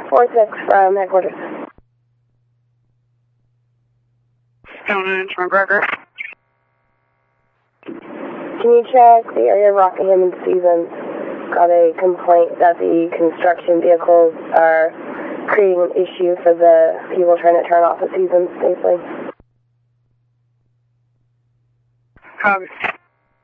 4-6 from headquarters. Stoneman from McGregor. Can you check the area of Rockingham and Stevens? Got a complaint that the construction vehicles are creating an issue for the people trying to turn off at Stevens safely. Copy.